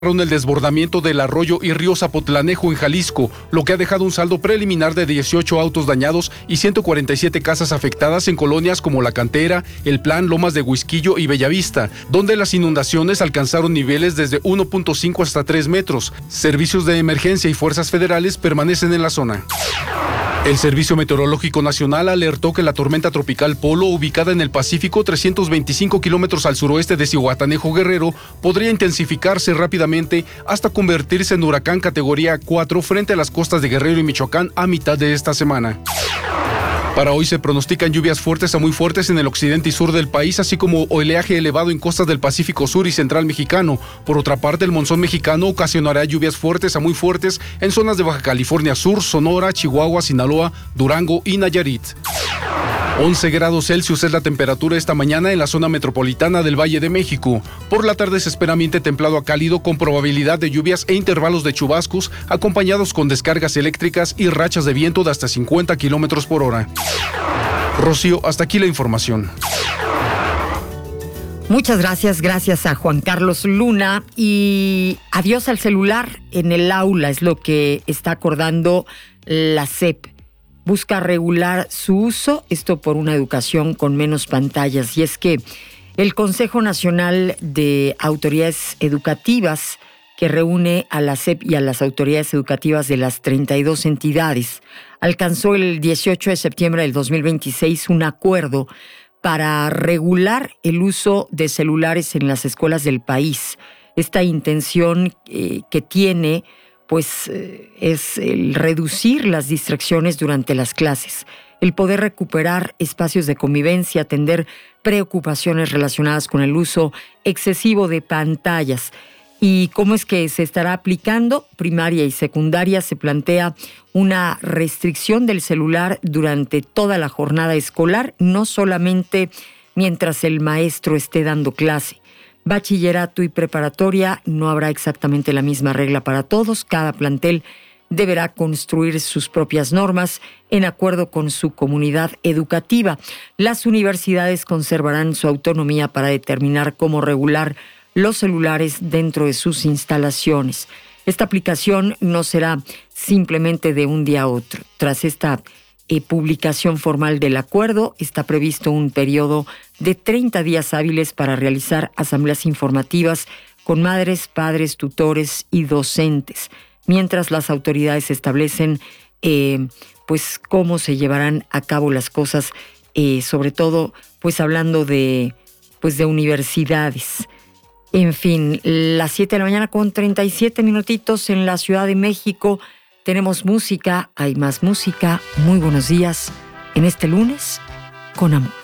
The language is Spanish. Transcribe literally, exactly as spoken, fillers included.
el desbordamiento del arroyo y río Zapotlanejo en Jalisco, lo que ha dejado un saldo preliminar de dieciocho autos dañados y ciento cuarenta y siete casas afectadas en colonias como La Cantera, El Plan, Lomas de Huizquillo y Bellavista, donde las inundaciones alcanzaron niveles desde uno punto cinco hasta tres metros. Servicios de emergencia y fuerzas federales permanecen en la zona. El Servicio Meteorológico Nacional alertó que la tormenta tropical Polo, ubicada en el Pacífico, trescientos veinticinco kilómetros al suroeste de Zihuatanejo, Guerrero, podría intensificarse rápidamente hasta convertirse en huracán categoría cuatro frente a las costas de Guerrero y Michoacán a mitad de esta semana. Para hoy se pronostican lluvias fuertes a muy fuertes en el occidente y sur del país, así como oleaje elevado en costas del Pacífico Sur y Central Mexicano. Por otra parte, el monzón mexicano ocasionará lluvias fuertes a muy fuertes en zonas de Baja California Sur, Sonora, Chihuahua, Sinaloa, Durango y Nayarit. once grados Celsius es la temperatura esta mañana en la zona metropolitana del Valle de México. Por la tarde se espera ambiente templado a cálido con probabilidad de lluvias e intervalos de chubascos, acompañados con descargas eléctricas y rachas de viento de hasta cincuenta kilómetros por hora. Rocío, hasta aquí la información. Muchas gracias, gracias a Juan Carlos Luna. Y adiós al celular en el aula, es lo que está acordando la S E P. Busca regular su uso, esto por una educación con menos pantallas. Y es que el Consejo Nacional de Autoridades Educativas, que reúne a la S E P y a las autoridades educativas de las treinta y dos entidades, alcanzó el dieciocho de septiembre del dos mil veintiséis un acuerdo para regular el uso de celulares en las escuelas del país. Esta intención eh, que tiene pues eh, es el reducir las distracciones durante las clases, el poder recuperar espacios de convivencia, atender preocupaciones relacionadas con el uso excesivo de pantallas. ¿Y cómo es que se estará aplicando? Primaria y secundaria se plantea una restricción del celular durante toda la jornada escolar, no solamente mientras el maestro esté dando clase. Bachillerato y preparatoria no habrá exactamente la misma regla para todos. Cada plantel deberá construir sus propias normas en acuerdo con su comunidad educativa. Las universidades conservarán su autonomía para determinar cómo regular los celulares dentro de sus instalaciones. Esta aplicación no será simplemente de un día a otro. Tras esta eh, publicación formal del acuerdo, está previsto un periodo de treinta días hábiles para realizar asambleas informativas con madres, padres, tutores y docentes, mientras las autoridades establecen eh, pues cómo se llevarán a cabo las cosas, eh, sobre todo pues hablando de, pues, de universidades. En fin, las siete de la mañana con treinta y siete minutitos en la Ciudad de México. Tenemos música, hay más música. Muy buenos días en este lunes con amor.